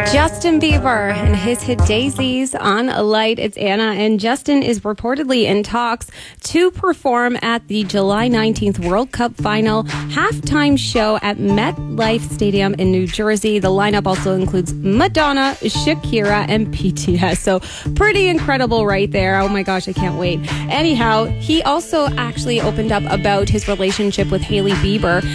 Justin Bieber and his hit Daisies on Light. It's Anna, and Justin is reportedly in talks to perform at the July 19th World Cup final halftime show at MetLife Stadium in New Jersey. The lineup also includes Madonna, Shakira, and BTS. So pretty incredible right there. Oh my gosh, I can't wait. Anyhow, he also actually opened up about his relationship with Hailey Bieber